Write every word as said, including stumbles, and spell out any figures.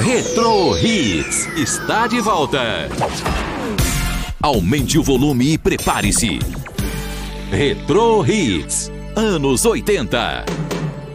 Retro Hits está de volta. Aumente o volume e prepare-se. Retro Hits, anos oitenta.